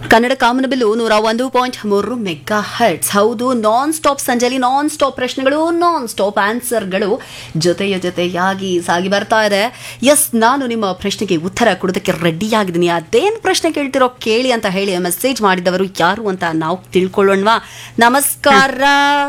ಕನ್ನಡ ಕಾಮನಬಿಲ್ಲು 101.3 mega hertz. ಹೌದು, non stop ಸಂಜೆಲಿ non stop ಪ್ರಶ್ನೆಗಳು, non stop ಆನ್ಸರ್ಗಳು ಜೊತೆಯಾಗಿ ಸಾಗಿ ಬರ್ತಾ ಇದೆ. ಎಸ್, ನಾನು ನಿಮ್ಮ ಪ್ರಶ್ನೆಗೆ ಉತ್ತರ ಕೊಡೋದಕ್ಕೆ ರೆಡಿಯಾಗಿದ್ದೀನಿ. ಅದೇನು ಪ್ರಶ್ನೆ ಕೇಳ್ತಿರೋ ಕೇಳಿ ಅಂತ ಹೇಳಿ ಮೆಸೇಜ್ ಮಾಡಿದವರು ಯಾರು ಅಂತ ನಾವು ತಿಳ್ಕೊಳ್ಳೋಣವಾ? ನಮಸ್ಕಾರ.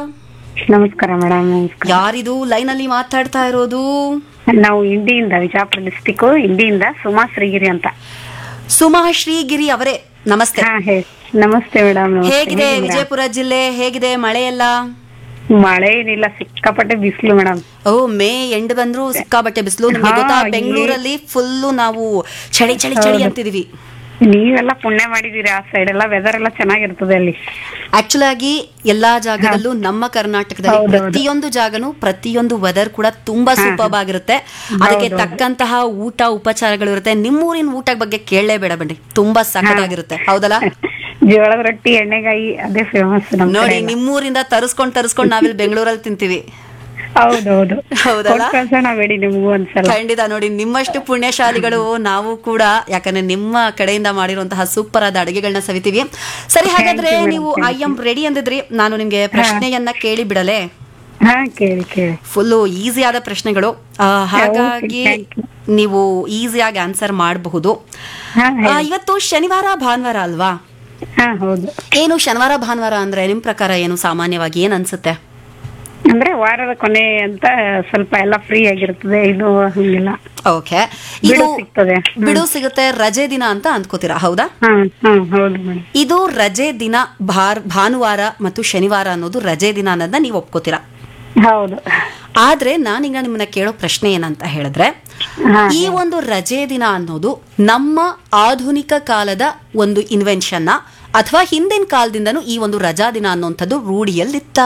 ನಮಸ್ಕಾರ ಮೇಡಮ್. ಯಾರಿದು ಲೈನಲ್ಲಿ ಮಾತಾಡ್ತಾ ಇರೋದು? ನಾವು ಇಂಡಿಯಿಂದ, ವಿಜಯಪುರ ಡಿಸ್ಟಿಕ್ ಇಂಡಿಯಿಂದ ಸುಮಾ ಶ್ರೀಗಿರಿ ಅಂತ. ಸುಮಾ ಶ್ರೀಗಿರಿ ಅವರೇ, ನಮಸ್ತೆ. ನಮಸ್ತೆ ಮೇಡಮ್. ಹೇಗಿದೆ ವಿಜಯಪುರ ಜಿಲ್ಲೆ? ಹೇಗಿದೆ ಮಳೆ ಎಲ್ಲ? ಮಳೆ ಏನಿಲ್ಲ, ಸಿಕ್ಕಾಪಟ್ಟೆ ಬಿಸಿಲು ಮೇಡಮ್. ಓ, ಮೇ ಎಂಡ್ ಬಂದ್ರು ಸಿಕ್ಕಾಪಟ್ಟೆ ಬಿಸಿಲು. ನಿಮ್ಗೆ ಗೊತ್ತಾ, ಬೆಂಗಳೂರಲ್ಲಿ ಫುಲ್ಲು ನಾವು ಚಳಿ ಚಳಿ ಚಳಿ ಅಂತಿದೀವಿ. ನೀವೆಲ್ಲ ಪುಣ್ಯ ಮಾಡಿದೀರಿ, ಆ ಸೈಡ್ ಎಲ್ಲ ವೆದರ್ ಎಲ್ಲ ಚೆನ್ನಾಗಿರ್ತದೆ ಅಲ್ಲಿ. ಆಕ್ಚುಲ್ ಆಗಿ ಎಲ್ಲಾ ಜಾಗದಲ್ಲೂ ನಮ್ಮ ಕರ್ನಾಟಕದಲ್ಲಿ ಪ್ರತಿಯೊಂದು ಜಾಗನು ಪ್ರತಿಯೊಂದು ವೆದರ್ ಕೂಡ ತುಂಬಾ ಸೂಪರ್ ಆಗಿರುತ್ತೆ. ಅದಕ್ಕೆ ತಕ್ಕಂತಹ ಊಟ ಉಪಚಾರಗಳು ಇರುತ್ತೆ. ನಿಮ್ಮೂರಿನ ಊಟ ಬಗ್ಗೆ ಕೇಳಲೇಬೇಡ ಬನ್ನಿ, ತುಂಬಾ ಸಖತ್ತಾಗಿರುತ್ತೆ. ಹೌದಲ್ಲ? ಜೋಳದ ರೊಟ್ಟಿ, ಎಣ್ಣೆಗಾಯಿ, ಅದೇ ಫೇಮಸ್. ನೋಡಿ, ನಿಮ್ಮೂರಿಂದ ತರಿಸ್ಕೊಂಡ್ ನಾವಿಲ್ಲಿ ಬೆಂಗಳೂರಲ್ಲಿ ತಿಂತೀವಿ. ಹೌದೌದು, ಹೌದಲ್ಲ? ಬೇಡಿ ನಿಮ್ಗೂ ಒಂದ್ಸಲ. ಖಂಡಿತ. ನೋಡಿ, ನಿಮ್ಮಷ್ಟು ಪುಣ್ಯಶಾಲಿಗಳು ನಾವು ಕೂಡ, ಯಾಕಂದ್ರೆ ನಿಮ್ಮ ಕಡೆಯಿಂದ ಮಾಡಿರುವಂತಹ ಸೂಪರ್ ಆದ ಅಡುಗೆಗಳನ್ನ ಸವಿತೀವಿ. ಸರಿ, ಹಾಗಾದ್ರೆ ನೀವು ಐ ಆಮ್ ರೆಡಿ ಅಂದಿದ್ರಿ. ನಾನು ನಿಮ್ಗೆ ಪ್ರಶ್ನೆಯನ್ನ ಕೇಳಿ ಬಿಡಲೆ? ಕೇಳಿ. ಫುಲ್ಲು ಈಸಿ ಆದ ಪ್ರಶ್ನೆಗಳು, ಹಾಗಾಗಿ ನೀವು ಈಸಿಯಾಗಿ ಆನ್ಸರ್ ಮಾಡಬಹುದು. ಇವತ್ತು ಶನಿವಾರ ಭಾನುವಾರ ಅಲ್ವಾ? ಹೌದು. ಏನು ಶನಿವಾರ ಭಾನುವಾರ ಅಂದ್ರೆ ನಿಮ್ ಪ್ರಕಾರ ಏನು ಸಾಮಾನ್ಯವಾಗಿ ಏನ್ ಅನ್ಸುತ್ತೆ? ಅಂದ್ರೆ ವಾರದ ಕೊನೆ ಅಂತ ಸ್ವಲ್ಪ ಎಲ್ಲ ಫ್ರೀ ಆಗಿರ್ತದೆ, ಇದು ಹಂಗಿಲ್ಲ. ಓಕೆ, ಇದು ಸಿಗ್ತದೆ, ಬಿಡು ಸಿಗುತ್ತೆ, ರಜೆ ದಿನ ಅಂತ ಅಂದ್ಕೋತೀರಾ? ಹೌದಾ? ಹೌದು ಮೇಡಮ್. ಇದು ರಜೆ ದಿನ, ಭಾನುವಾರ ಮತ್ತು ಶನಿವಾರ ಅನ್ನೋದು ರಜೆ ದಿನ ಅನ್ನೋದನ್ನ ನೀವು ಒಪ್ಕೋತೀರಾ? ಹೌದು. ಆದ್ರೆ ನಾನೀಗ ನಿಮ್ಮನ್ನ ಕೇಳೋ ಪ್ರಶ್ನೆ ಏನಂತ ಹೇಳಿದ್ರೆ, ಈ ಒಂದು ರಜೆ ದಿನ ಅನ್ನೋದು ನಮ್ಮ ಆಧುನಿಕ ಕಾಲದ ಒಂದು ಇನ್ವೆನ್ಷನ್ ಅಥವಾ ಹಿಂದಿನ ಕಾಲದಿಂದನೂ ಈ ಒಂದು ರಜಾ ದಿನ ಅನ್ನುವಂಥದ್ದು ರೂಢಿಯಲ್ಲಿತ್ತಾ?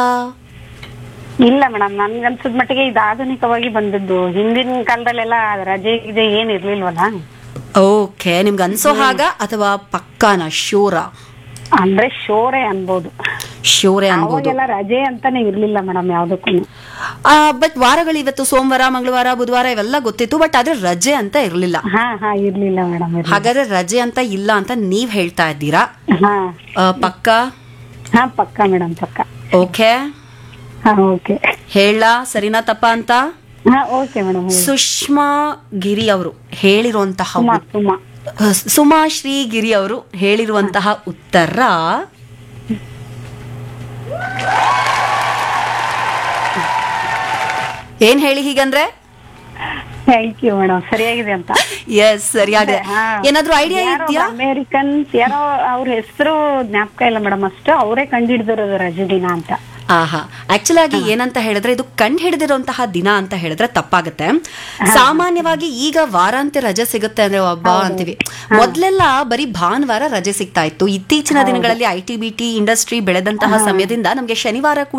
ಇಲ್ಲ ಮೇಡಮ್, ನನ್ಗನ್ಸದ ಮಟ್ಟಿಗೆ ಇದು ಆಧುನಿಕವಾಗಿ ಬಂದದ್ದು. ಹಿಂದಿನ ಕಾಲದಲ್ಲೆಲ್ಲ ರಜೆ ಇದೆ ಏನ್ ಇರ್ಲಿಲ್ವಲ್ಲ. ಓಕೆ, ನಿಮ್ಗೆ ಅನ್ಸೋ ಹಾಗ ಅಥವಾ ಪಕ್ಕಾನ ಶೋರ? ಅಂದ್ರೆ ಶೋರೆ ಅನ್ಬೋದು. ಶೋರೆ ಅನ್ಬೋದು. ಅವಾಗೆಲ್ಲ ರಜೆ ಅಂತಾನೆ ಇರ್ಲಿಲ್ಲ ಮೇಡಮ್ ಯಾವ್ದಕ್ಕೂ. ಬಟ್ ವಾರಗಳು ಇವತ್ತು ಸೋಮವಾರ, ಮಂಗಳವಾರ, ಬುಧವಾರ ಇವೆಲ್ಲ ಗೊತ್ತಿತ್ತು, ಬಟ್ ಆದ್ರೆ ರಜೆ ಅಂತ ಇರ್ಲಿಲ್ಲ. ಇರ್ಲಿಲ್ಲ ಮೇಡಮ್. ಹಾಗಾದ್ರೆ ರಜೆ ಅಂತ ಇಲ್ಲ ಅಂತ ನೀವ್ ಹೇಳ್ತಾ ಇದ್ದೀರಾ? ಪಕ್ಕ? ಪಕ್ಕ ಮೇಡಮ್, ಪಕ್ಕ. Okay, okay. ಹೇಳ ಸರಿನಾ ತಪ್ಪ ಅಂತ? Okay madam. ಸುಷ್ಮಾ ಗಿರಿ ಅವರು ಹೇಳಿರುವಂತಹ, ಸುಮಾ ಶ್ರೀಗಿರಿ ಅವರು ಹೇಳಿರುವಂತಹ ಉತ್ತರ ಏನ್ ಹೇಳಿ ಹೀಗಂದ್ರೆ? ಥ್ಯಾಂಕ್ ಯು ಮೇಡಮ್, ಸರಿಯಾಗಿದೆ ಅಂತ. ಎಸ್, ಸರಿಯಾಗಿದೆ. ಏನಾದ್ರೂ ಐಡಿಯಾ ಇದೆಯಾ? ಅಮೇರಿಕನ್ಸ್ ಯಾರೋ, ಅವ್ರ ಹೆಸರು ಜ್ಞಾಪಕ ಇಲ್ಲ ಮೇಡಮ್, ಅಷ್ಟು ಅವರೇ ಕಂಡುಹಿಡಿದಿರೋದು ರಜೆ ದಿನ ಅಂತ. ಆಕ್ಚುಲ್ ಆಗಿ ಏನಂತ ಹೇಳಿದ್ರೆ, ಇದು ಕಂಡು ಹಿಡಿದಿರುವಂತಹ ದಿನ ಅಂತ ಹೇಳಿದ್ರೆ ತಪ್ಪಾಗುತ್ತೆ. ಸಾಮಾನ್ಯವಾಗಿ ಈಗ ವಾರಾಂತ್ಯ ರಜೆ ಸಿಗುತ್ತೆ ಅಂದ್ರೆ ಒಬ್ಬ ಅಂತೀವಿ. ಮೊದ್ಲೆಲ್ಲ ಬರೀ ಭಾನುವಾರ ರಜೆ ಸಿಗ್ತಾ ಇತ್ತು. ಇತ್ತೀಚಿನ ದಿನಗಳಲ್ಲಿ IT BT ಇಂಡಸ್ಟ್ರಿ ಬೆಳೆದಂತಹ ಸಮಯದಿಂದ ನಮ್ಗೆ ಶನಿವಾರ